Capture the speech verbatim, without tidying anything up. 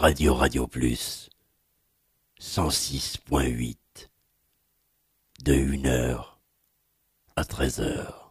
Radio Radio Plus cent six point huit de une heure à treize heures.